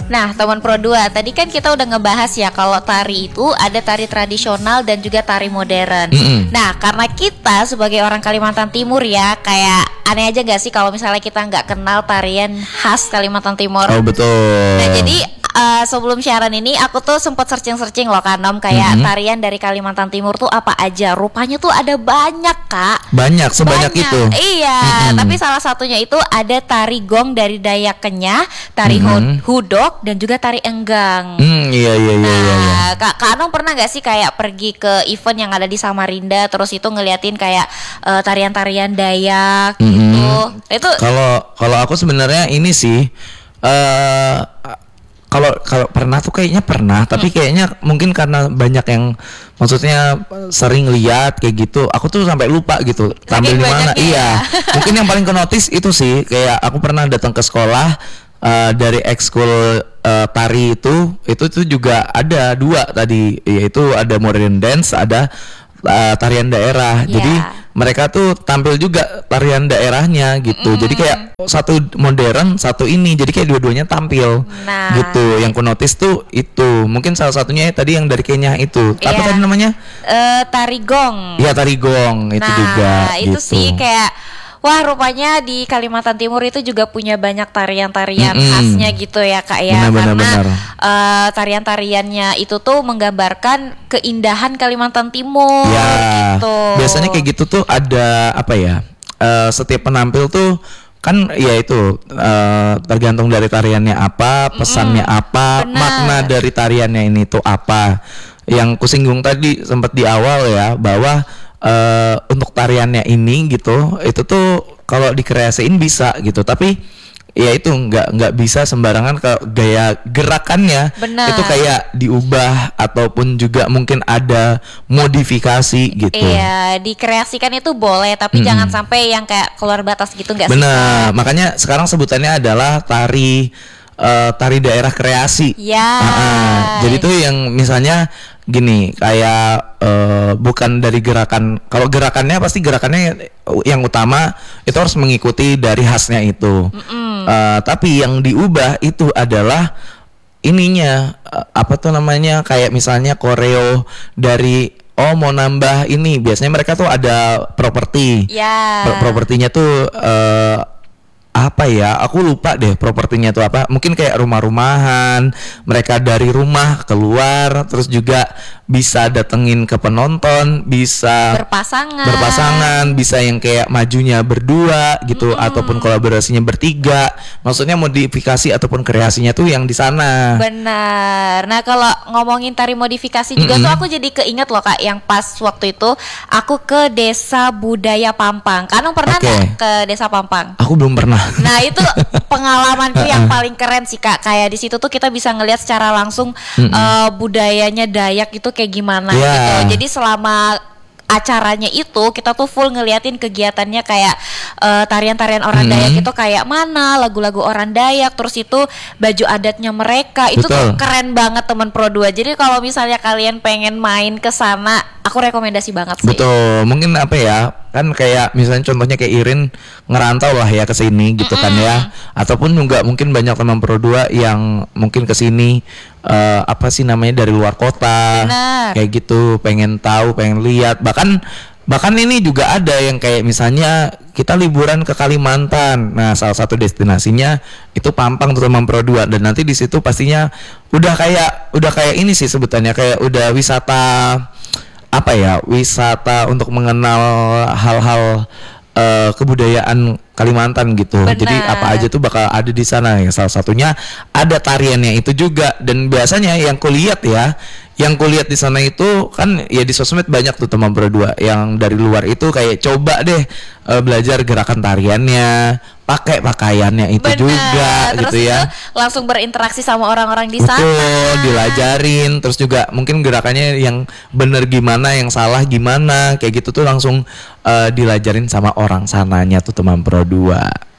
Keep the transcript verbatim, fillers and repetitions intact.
Nah, teman Pro dua, tadi kan kita udah ngebahas ya kalau tari itu ada tari tradisional dan juga tari modern. Mm-mm. Nah, karena kita sebagai orang Kalimantan Timur ya, kayak aneh aja gak sih kalau misalnya kita nggak kenal tarian khas Kalimantan Timur. Oh betul. Nah, jadi uh, sebelum siaran ini aku tuh sempat searching-searching loh Kanom, kayak Mm-hmm. tarian dari Kalimantan Timur tuh apa aja. Rupanya tuh ada banyak, Kak. Banyak, sebanyak Banyak. itu. Iya, Mm-mm. tapi salah satunya itu ada tari gong dari Dayak Kenyah, tari Mm-mm. hud- hudok dan juga tari enggang. Hmm, iya iya iya iya. iya. Nah, Kak, Kak Anong pernah gak sih kayak pergi ke event yang ada di Samarinda, terus itu ngeliatin kayak uh, tarian-tarian Dayak Mm-mm. gitu. Itu Kalau kalau aku sebenarnya ini sih eh kalau kalau pernah tuh kayaknya pernah, tapi kayaknya mungkin karena banyak yang maksudnya sering lihat kayak gitu, aku tuh sampai lupa gitu tampil di mana. banyaknya Iya. ya. Mungkin yang paling ke notice itu sih kayak aku pernah datang ke sekolah eh, dari ekskul eh, tari itu, itu tuh juga ada dua tadi, yaitu ada modern dance, ada eh, tarian daerah. Iya. Jadi mereka tuh tampil juga tarian daerahnya gitu. Jadi kayak satu modern, satu ini. Jadi kayak dua-duanya tampil. Nah. Gitu. Yang ku notice tuh itu. Mungkin salah satunya tadi yang dari Kenya itu. Apa Iya. tadi namanya? eh, tari gong. Iya, tari gong itu Nah, juga itu gitu. sih kayak wah, rupanya di Kalimantan Timur itu juga punya banyak tarian-tarian Mm-mm. khasnya gitu ya, Kak ya. Benar, benar, Karena benar. eh, tarian-tariannya itu tuh menggambarkan keindahan Kalimantan Timur Ya, gitu. biasanya kayak gitu tuh ada apa ya? eh, setiap penampil tuh kan ya itu eh, tergantung dari tariannya apa, pesannya apa, benar. makna dari tariannya ini tuh apa. Yang kusinggung tadi sempat di awal ya bahwa eh, untuk tariannya ini gitu, itu tuh kalau dikreasiin bisa gitu, tapi ya itu nggak nggak bisa sembarangan ke gaya gerakannya. Benar. Itu kayak diubah ataupun juga mungkin ada modifikasi gitu. Iya, dikreasikan itu boleh, tapi Mm-mm. jangan sampai yang kayak keluar batas gitu, nggak sih, Benar, Kak? makanya sekarang sebutannya adalah tari eh, tari daerah kreasi. Ya. Ah, ah. Jadi tuh yang misalnya gini, kayak eh, bukan dari gerakan. Kalau gerakannya pasti gerakannya yang utama itu harus mengikuti dari khasnya itu. Eh, tapi yang diubah itu adalah ininya eh, apa tuh namanya, kayak misalnya koreo dari oh mau nambah ini, biasanya mereka tuh ada properti. Ya. Pro- propertinya tuh eh, apa ya? Aku lupa deh propertinya tuh apa. Mungkin kayak rumah-rumahan, mereka dari rumah keluar, terus juga bisa datengin ke penonton, bisa Berpasangan. berpasangan, bisa yang kayak majunya berdua gitu, ataupun kolaborasinya bertiga. Maksudnya modifikasi ataupun kreasinya tuh yang di sana. Benar. Nah, kalau ngomongin tari modifikasi juga Mm-mm. tuh aku jadi keinget loh, Kak, yang pas waktu itu aku ke Desa Budaya Pampang. Kanong pernah Oke. nggak ke Desa Pampang? Aku belum pernah. Nah, itu pengalamanku yang paling keren sih, Kak. Kayak di situ tuh kita bisa ngelihat secara langsung eh, budayanya Dayak itu kayak gimana Ya. gitu. Jadi selama acaranya itu kita tuh full ngeliatin kegiatannya, kayak eh, tarian-tarian orang Mm-mm. Dayak itu kayak mana, lagu-lagu orang Dayak, terus itu baju adatnya mereka. Itu tuh Betul. keren banget, teman Pro dua. Jadi kalau misalnya kalian pengen main ke sana, aku rekomendasi banget sih. Betul, mungkin apa ya, kan kayak misalnya contohnya kayak Irin ngerantau lah ya ke sini gitu kan ya, ataupun juga mungkin banyak teman Pro dua yang mungkin ke sini eh, apa sih namanya dari luar kota, Benar. kayak gitu, pengen tahu, pengen lihat, bahkan bahkan ini juga ada yang kayak misalnya kita liburan ke Kalimantan, nah salah satu destinasinya itu Pampang tuh teman Pro dua, dan nanti di situ pastinya udah kayak udah kayak ini sih sebutannya, kayak udah wisata apa ya, wisata untuk mengenal hal-hal eh, kebudayaan Kalimantan gitu. Benar. Jadi apa aja tuh bakal ada di sana ya. Salah satunya ada tariannya itu juga. Dan biasanya yang kulihat ya, yang kulihat di sana itu kan ya di sosmed banyak tuh teman berdua yang dari luar itu kayak coba deh eh, belajar gerakan tariannya, pakai pakaiannya itu Benar. juga Terus gitu ya. itu langsung berinteraksi sama orang-orang di sana. Betul, dilajarin, terus juga mungkin gerakannya yang bener gimana, yang salah gimana, kayak gitu tuh langsung eh, dilajarin sama orang sananya tuh teman Pro dua.